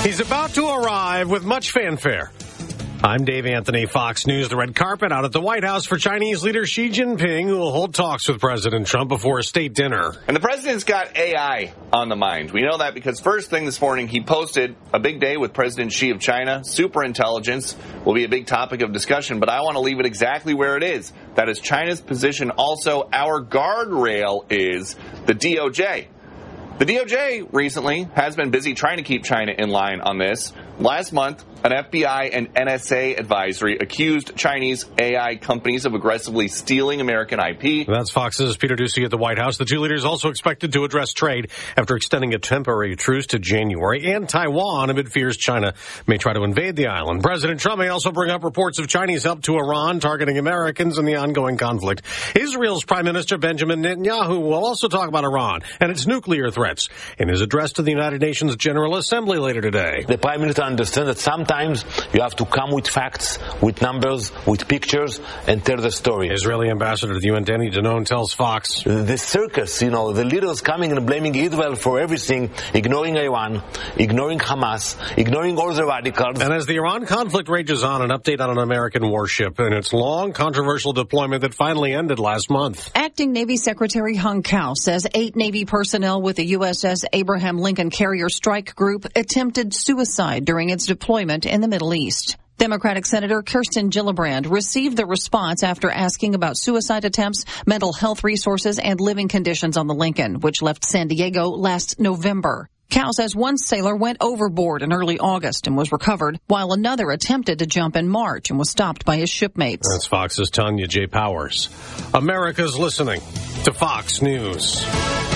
He's about to arrive with much fanfare. I'm Dave Anthony, Fox News. The red carpet out at the White House for Chinese leader Xi Jinping, who will hold talks with President Trump before a state dinner. And the president's got AI on the mind. We know that because first thing this morning, he posted a big day with President Xi of China. Superintelligence will be a big topic of discussion, but I want to leave it exactly where it is. That is China's position. Also, our guardrail is the DOJ. The DOJ recently has been busy trying to keep China in line on this. Last month, an FBI and NSA advisory accused Chinese AI companies of aggressively stealing American IP. That's Fox's Peter Doocy at the White House. The two leaders also expected to address trade after extending a temporary truce to January, and Taiwan amid fears China may try to invade the island. President Trump may also bring up reports of Chinese help to Iran targeting Americans in the ongoing conflict. Israel's Prime Minister Benjamin Netanyahu will also talk about Iran and its nuclear threats in his address to the United Nations General Assembly later today. The Prime Minister understands that sometimes you have to come with facts, with numbers, with pictures, and tell the story. Israeli ambassador to the UN, Danny Danon, tells Fox. The circus, the leaders coming and blaming Israel for everything, ignoring Iran, ignoring Hamas, ignoring all the radicals. And as the Iran conflict rages on, an update on an American warship and its long, controversial deployment that finally ended last month. Acting Navy Secretary Hung Cao says 8 Navy personnel with the USS Abraham Lincoln Carrier Strike Group attempted suicide during its deployment in the Middle East. Democratic Senator Kirsten Gillibrand received the response after asking about suicide attempts, mental health resources, and living conditions on the Lincoln, which left San Diego last November. Cao says one sailor went overboard in early August and was recovered, while another attempted to jump in March and was stopped by his shipmates. That's Fox's Tanya J. Powers. America's listening to Fox News.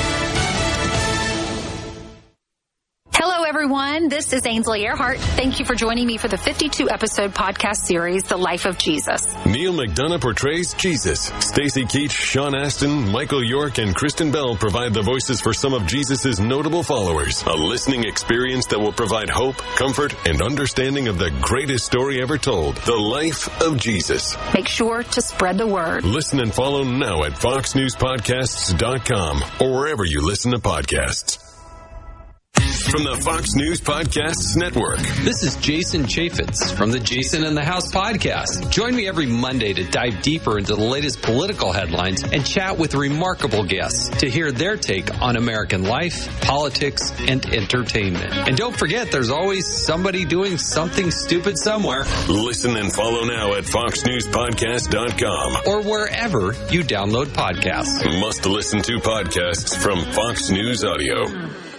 Hello, everyone. This is Ainsley Earhart. Thank you for joining me for the 52-episode podcast series, The Life of Jesus. Neil McDonough portrays Jesus. Stacey Keach, Sean Astin, Michael York, and Kristen Bell provide the voices for some of Jesus' notable followers. A listening experience that will provide hope, comfort, and understanding of the greatest story ever told, The Life of Jesus. Make sure to spread the word. Listen and follow now at foxnewspodcasts.com or wherever you listen to podcasts. From the Fox News Podcasts Network. This is Jason Chaffetz from the Jason in the House podcast. Join me every Monday to dive deeper into the latest political headlines and chat with remarkable guests to hear their take on American life, politics, and entertainment. And don't forget, there's always somebody doing something stupid somewhere. Listen and follow now at foxnewspodcast.com or wherever you download podcasts. Must listen to podcasts from Fox News Audio.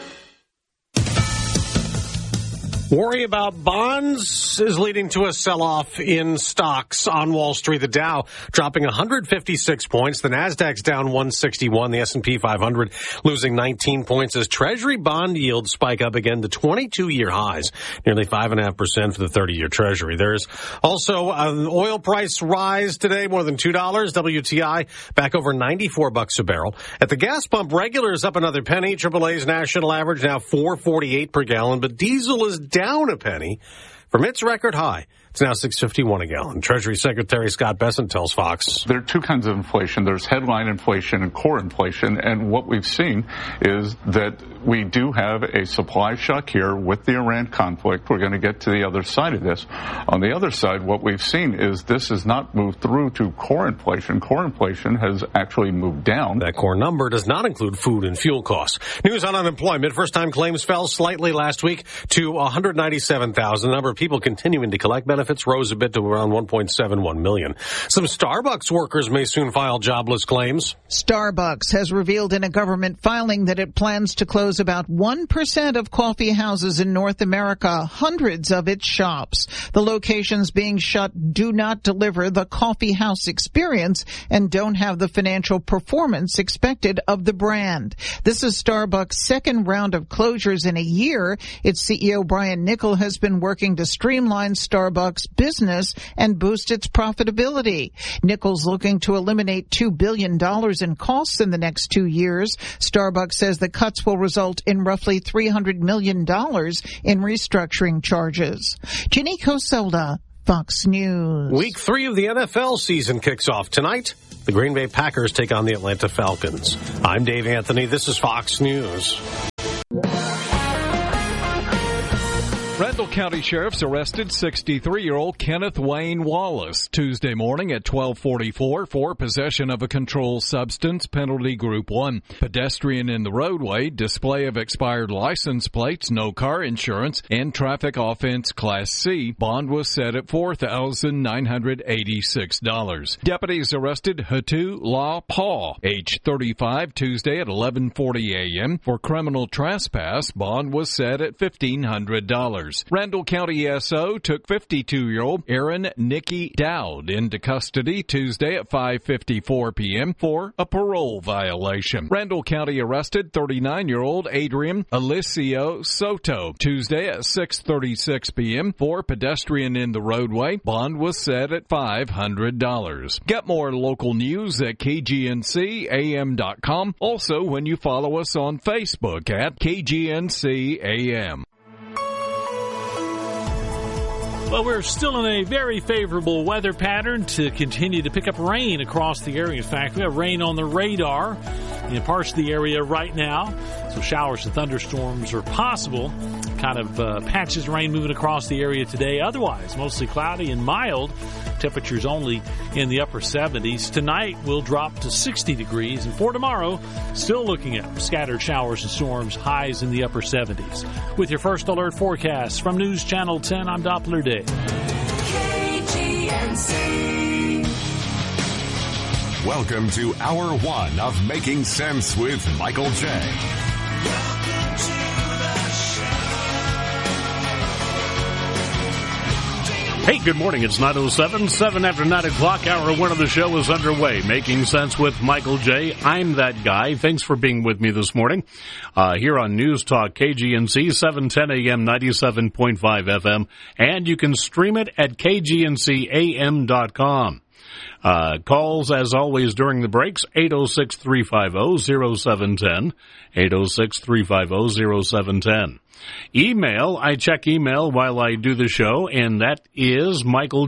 Worry about bonds is leading to a sell-off in stocks on Wall Street. The Dow dropping 156 points. The Nasdaq's down 161. The S&P 500 losing 19 points as Treasury bond yields spike up again to 22-year highs, nearly 5.5% for the 30-year Treasury. There's also an oil price rise today, more than $2. WTI back over $94 a barrel. At the gas pump, regular is up another penny. AAA's national average now $4.48 per gallon, but diesel is down a penny from its record high. It's now $6.51 a gallon. Treasury Secretary Scott Bessent tells Fox. There are two kinds of inflation. There's headline inflation and core inflation. And what we've seen is that we do have a supply shock here with the Iran conflict. We're going to get to the other side of this. On the other side, what we've seen is this has not moved through to core inflation. Core inflation has actually moved down. That core number does not include food and fuel costs. News on unemployment. First-time claims fell slightly last week to 197,000. The number of people continuing to collect benefits rose a bit to around 1.71 million. Some Starbucks workers may soon file jobless claims. Starbucks has revealed in a government filing that it plans to close about 1% of coffee houses in North America, hundreds of its shops. The locations being shut do not deliver the coffee house experience and don't have the financial performance expected of the brand. This is Starbucks' second round of closures in a year. Its CEO Brian Niccol has been working to streamline Starbucks' business and boost its profitability. Niccol's looking to eliminate $2 billion in costs in the next 2 years. Starbucks says the cuts will result in roughly $300 million in restructuring charges. Jenny Coselda, Fox News. Week 3 of the NFL season kicks off tonight. The Green Bay Packers take on the Atlanta Falcons. I'm Dave Anthony. This is Fox News. Randall County Sheriff's arrested 63-year-old Kenneth Wayne Wallace Tuesday morning at 12:44 for possession of a controlled substance, penalty group 1. Pedestrian in the roadway, display of expired license plates, no car insurance, and traffic offense class C. Bond was set at $4,986. Deputies arrested Hatu La Paw, age 35, Tuesday at 11:40 a.m. for criminal trespass. Bond was set at $1,500. Randall County SO took 52-year-old Aaron Nikki Dowd into custody Tuesday at 5:54 p.m. for a parole violation. Randall County arrested 39-year-old Adrian Alicio Soto Tuesday at 6:36 p.m. for pedestrian in the roadway. Bond was set at $500. Get more local news at KGNCAM.com. Also, when you follow us on Facebook at KGNCAM. Well, we're still in a very favorable weather pattern to continue to pick up rain across the area. In fact, we have rain on the radar in parts of the area right now. So showers and thunderstorms are possible. Kind of patches of rain moving across the area today. Otherwise, mostly cloudy and mild. Temperatures only in the upper 70s. Tonight will drop to 60 degrees. And for tomorrow, still looking at scattered showers and storms, highs in the upper 70s. With your first alert forecast from News Channel 10, I'm Doppler Day. KGNC. Welcome to Hour 1 of Making Sense with Michael J. Hey, good morning. It's 9:07, 7 after 9 o'clock. Hour 1 of the show is underway. Making Sense with Michael J. I'm that guy. Thanks for being with me this morning here on News Talk KGNC, 710 AM, 97.5 FM. And you can stream it at KGNCAM.com. Calls, as always, during the breaks, 806-350-0710, 806-350-0710. Email, I check email while I do the show, and that is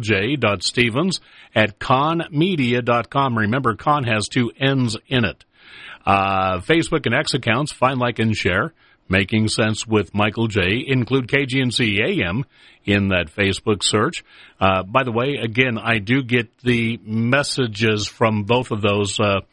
michaelj.stevens@conmedia.com. Remember, con has 2 N's in it. Facebook and X accounts, find, like, and share. Making Sense with Michael J. Include KGNC AM in that Facebook search. By the way, again, I do get the messages from both of those, the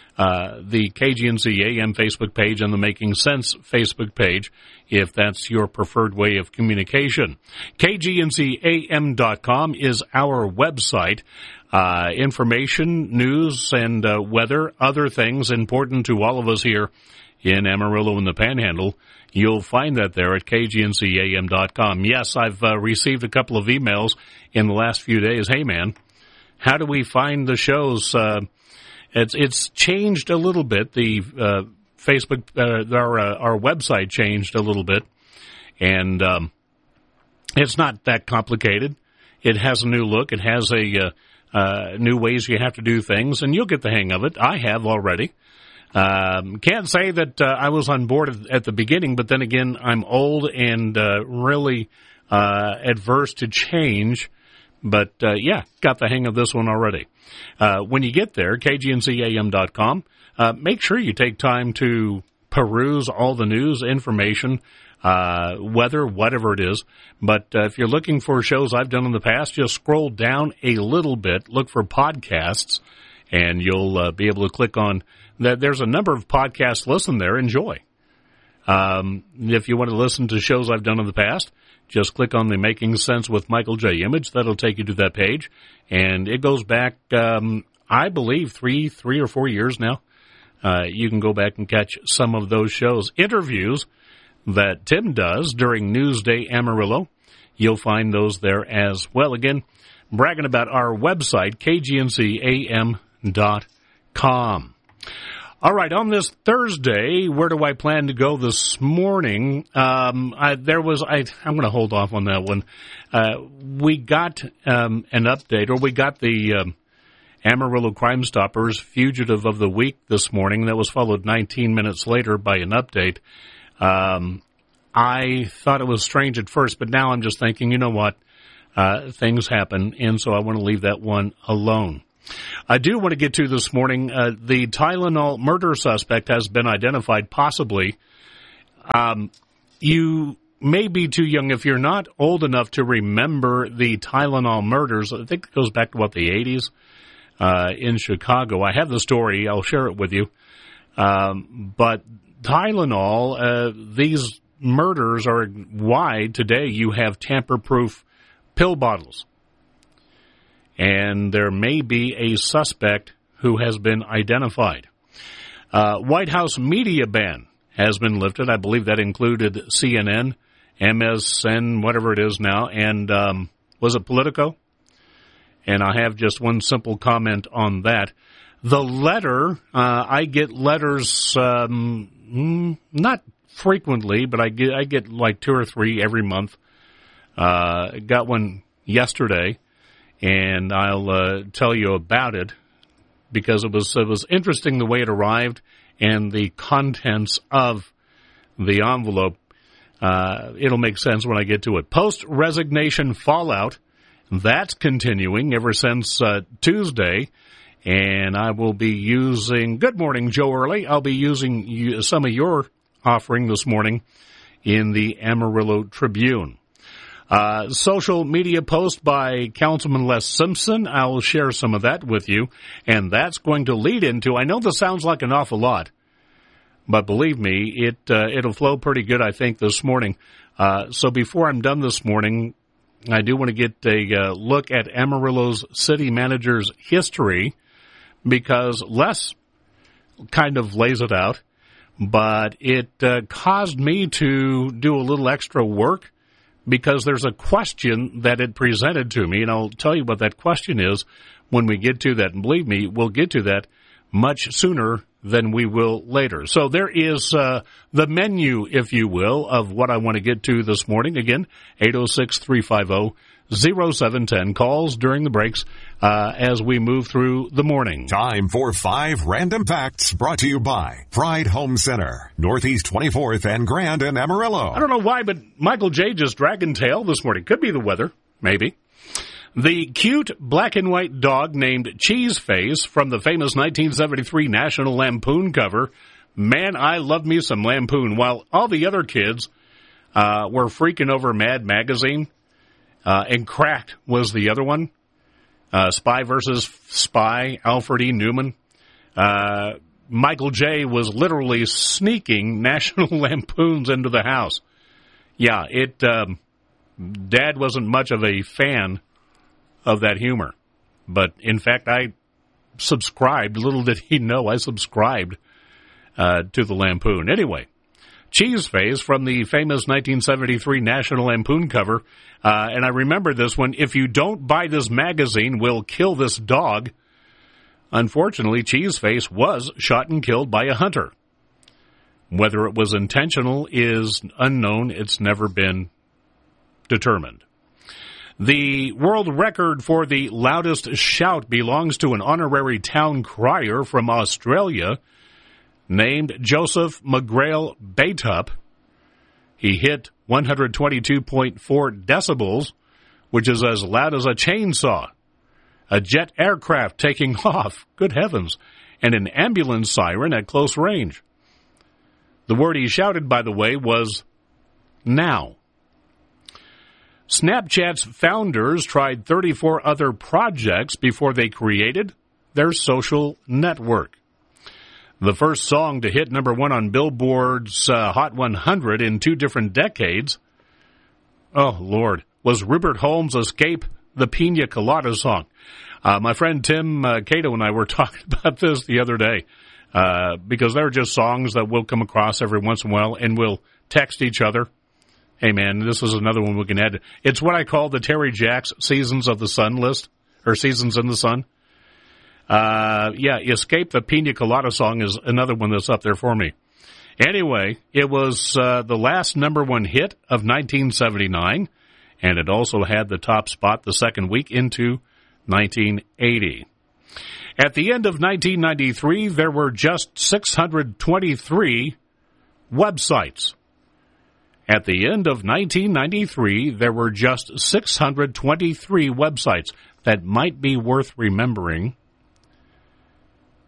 KGNC AM Facebook page and the Making Sense Facebook page, if that's your preferred way of communication. KGNCAM.com is our website. Information, news, and weather, other things important to all of us here in Amarillo and the Panhandle. You'll find that there at KGNCAM.com. Yes, I've received a couple of emails in the last few days. Hey, man, how do we find the shows? It's changed a little bit. The Facebook, our website changed a little bit, and it's not that complicated. It has a new look. It has a new ways you have to do things, and you'll get the hang of it. I have already. Can't say that I was on board at the beginning, but then again, I'm old and really adverse to change. But yeah, got the hang of this one already. When you get there, KGNCAM.com, make sure you take time to peruse all the news, information, weather, whatever it is. But if you're looking for shows I've done in the past, just scroll down a little bit, look for podcasts, and you'll be able to click on that. There's a number of podcasts. Listen there. Enjoy. If you want to listen to shows I've done in the past, just click on the Making Sense with Michael J. image. That'll take you to that page. And it goes back, I believe, three or 4 years now. You can go back and catch some of those shows. Interviews that Tim does during Newsday Amarillo. You'll find those there as well. Again, bragging about our website, KGNCAM.com. All right, on this Thursday, where do I plan to go this morning? I'm going to hold off on that one. We got an update, or we got the Amarillo Crime Stoppers Fugitive of the Week this morning. That was followed 19 minutes later by an update. I thought it was strange at first, but now I'm just thinking, you know what? Things happen, and so I want to leave that one alone. I do want to get to this morning, the Tylenol murder suspect has been identified, possibly. You may be too young. If you're not old enough to remember the Tylenol murders, I think it goes back to, the 80s in Chicago. I have the story. I'll share it with you. But Tylenol, these murders are why today you have tamper-proof pill bottles. And there may be a suspect who has been identified. White House media ban has been lifted. I believe that included CNN, MSN, whatever it is now, and was it Politico? And I have just one simple comment on that. The letter, I get letters not frequently, but I get like 2 or 3 every month. Got one yesterday, and I'll tell you about it because it was interesting the way it arrived and the contents of the envelope. It'll make sense when I get to it. Post-resignation fallout, that's continuing ever since Tuesday, and I will be using, good morning, Joe Early, I'll be using some of your offering this morning in the Amarillo Tribune. Social media post by Councilman Les Simpson. I will share some of that with you, and that's going to lead into, I know this sounds like an awful lot, but believe me, it'll flow pretty good, I think, this morning. So before I'm done this morning, I do want to get a look at Amarillo's city manager's history, because Les kind of lays it out, but it caused me to do a little extra work because there's a question that it presented to me, and I'll tell you what that question is when we get to that. And believe me, we'll get to that much sooner than we will later. So there is the menu, if you will, of what I want to get to this morning. Again, 806-350-0710. Calls during the breaks as we move through the morning. Time for 5 random facts brought to you by Pride Home Center, Northeast 24th and Grand in Amarillo. I don't know why, but Michael J. just dragging tail this morning. Could be the weather, maybe. The cute black and white dog named Cheese Face from the famous 1973 National Lampoon cover. Man, I love me some Lampoon. While all the other kids were freaking over Mad Magazine, and Cracked was the other one. Spy versus Spy, Alfred E. Newman. Michael J. was literally sneaking National Lampoons into the house. Yeah, Dad wasn't much of a fan of that humor. But, in fact, I subscribed. Little did he know I subscribed to the Lampoon. Anyway, Cheese Face from the famous 1973 National Lampoon cover. And I remember this one. If you don't buy this magazine, we'll kill this dog. Unfortunately, Cheese Face was shot and killed by a hunter. Whether it was intentional is unknown. It's never been determined. The world record for the loudest shout belongs to an honorary town crier from Australia named Joseph McGrail Baytup. He hit 122.4 decibels, which is as loud as a chainsaw, a jet aircraft taking off, good heavens, and an ambulance siren at close range. The word he shouted, by the way, was now. Snapchat's founders tried 34 other projects before they created their social network. The first song to hit number 1 on Billboard's Hot 100 in 2 different decades, oh, Lord, was Rupert Holmes' Escape the Pina Colada song. My friend Tim Cato and I were talking about this the other day because they're just songs that we'll come across every once in a while, and we'll text each other. Hey, man, this is another one we can add. It's what I call the Terry Jacks Seasons of the Sun list, or Seasons in the Sun. Escape the Pina Colada song is another one that's up there for me. Anyway, it was the last number 1 hit of 1979, and it also had the top spot the second week into 1980. At the end of 1993, there were just 623 websites. At the end of 1993, there were just 623 websites. That might be worth remembering.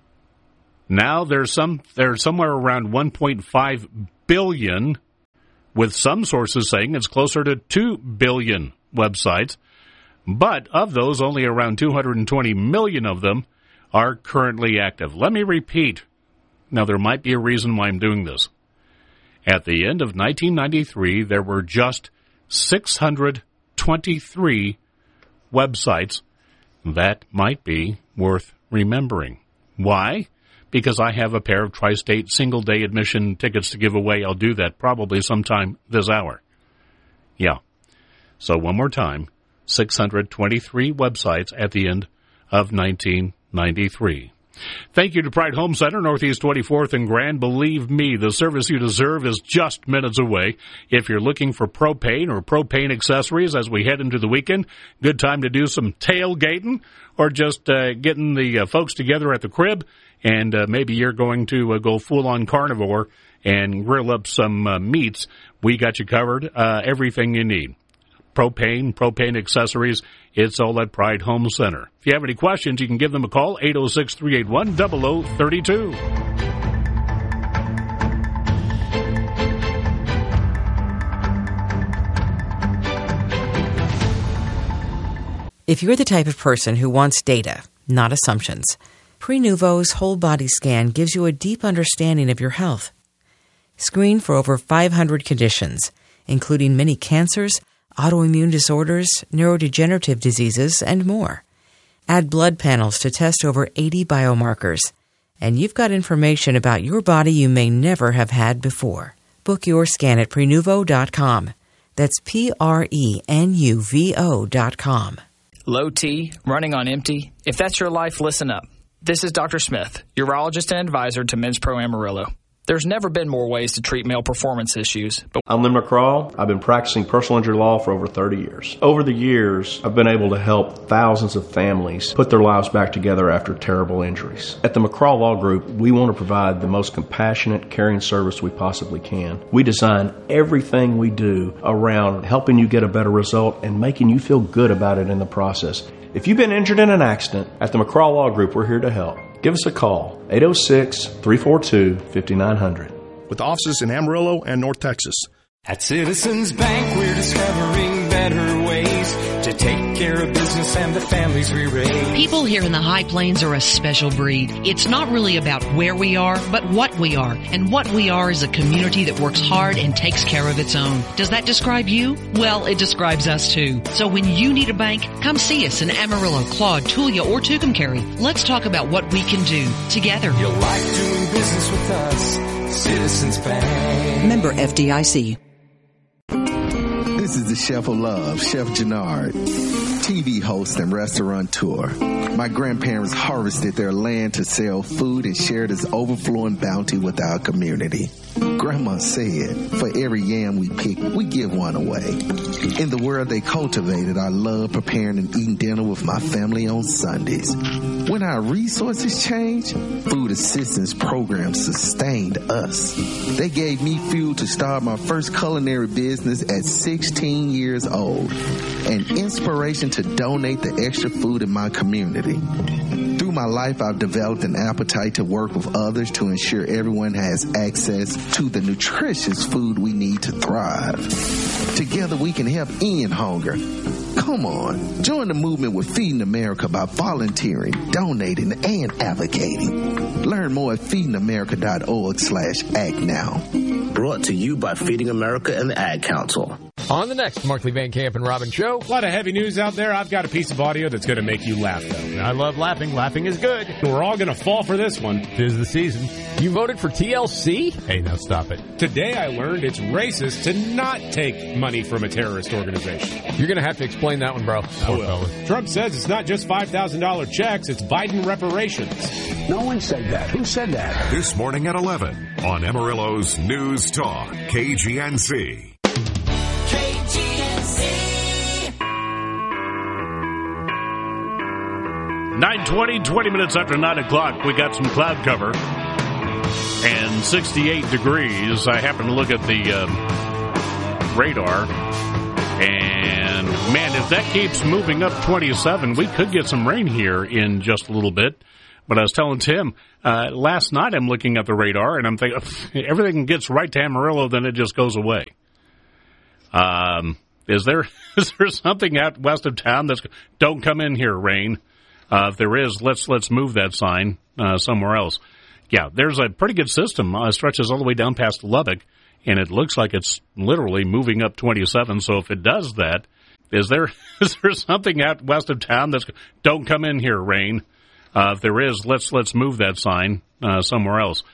Now there's somewhere around 1.5 billion with some sources saying it's closer to 2 billion websites. But of those, only around 220 million of them are currently active. Let me repeat. Now, there might be a reason why I'm doing this. At the end of 1993, there were just 623 websites. That might be worth remembering. Why? Because I have a pair of Tri-State single-day admission tickets to give away. I'll do that probably sometime this hour. Yeah. So one more time, 623 websites at the end of 1993. Thank you to Pride Home Center, Northeast 24th and Grand. Believe me, the service you deserve is just minutes away. If you're looking for propane or propane accessories as we head into the weekend, good time to do some tailgating or just getting the folks together at the crib, and maybe you're going to go full-on carnivore and grill up some meats. We got you covered, everything you need. Propane accessories, it's all at Pride Home Center. If you have any questions, you can give them a call, 806-381-0032. If you're the type of person who wants data, not assumptions, Prenuvo's whole body scan gives you a deep understanding of your health. Screen for over 500 conditions, including many cancers, autoimmune disorders, neurodegenerative diseases, and more. Add blood panels to test over 80 biomarkers, and you've got information about your body you may never have had before. Book your scan at Prenuvo.com. That's Prenuvo.com. Low T, running on empty. If that's your life, listen up. This is Dr. Smith, urologist and advisor to Men's Pro Amarillo. There's never been more ways to treat male performance issues. I'm Lynn McCraw. I've been practicing personal injury law for over 30 years. Over the years, I've been able to help thousands of families put their lives back together after terrible injuries. At the McCraw Law Group, we want to provide the most compassionate, caring service we possibly can. We design everything we do around helping you get a better result and making you feel good about it in the process. If you've been injured in an accident, at the McCraw Law Group, we're here to help. Give us a call, 806-342-5900. With offices in Amarillo and North Texas. At Citizens Bank, we're discovering better ways to take care of business and the families we raise. People here in the High Plains are a special breed. It's not really about where we are, but what we are. And what we are is a community that works hard and takes care of its own. Does that describe you? Well, it describes us too. So when you need a bank, come see us in Amarillo, Claude, Tulia, or Tucumcari. Let's talk about what we can do together. You'll like doing business with us, Citizens Bank. Member FDIC. This is the Chef of Love, Chef Jannard, TV host and restaurateur. My grandparents harvested their land to sell food and share this overflowing bounty with our community. Grandma said, for every yam we pick, we give one away. In the world they cultivated, I love preparing and eating dinner with my family on Sundays. When our resources changed, food assistance programs sustained us. They gave me fuel to start my first culinary business at 16 years old, and inspiration to donate the extra food in my community. Through my life, I've developed an appetite to work with others to ensure everyone has access to the nutritious food we need to thrive. Together we can help end hunger. Come on, join the movement with Feeding America by volunteering, donating, and advocating. Learn more at feedingamerica.org/act now. Brought to you by Feeding America and the Ad Council. On the next Markley Van Camp and Robin show. A lot of heavy news out there. I've got a piece of audio that's going to make you laugh, though. I love laughing. Laughing is good. We're all going to fall for this one. 'Tis the season. You voted for TLC? Hey, now stop it. Today I learned it's racist to not take money from a terrorist organization. You're going to have to explain that one, bro. I will. Trump says it's not just $5,000 checks, it's Biden reparations. No one said that. Who said that? This morning at 11 on Amarillo's News Talk, KGNC. 9:20, 20 minutes after 9 o'clock, we got some cloud cover and 68 degrees. I happened to look at the radar, and man, if that keeps moving up 27, we could get some rain here in just a little bit. But I was telling Tim, last night I'm looking at the radar, and I'm thinking, everything gets right to Amarillo, then it just goes away. Is there something out west of town that's don't come in here, rain? If there is, let's move that sign somewhere else. Yeah, there's a pretty good system. Stretches all the way down past Lubbock, and it looks like it's literally moving up 27. So if it does that, is there something out west of town that's don't come in here, rain? If there is, let's move that sign somewhere else.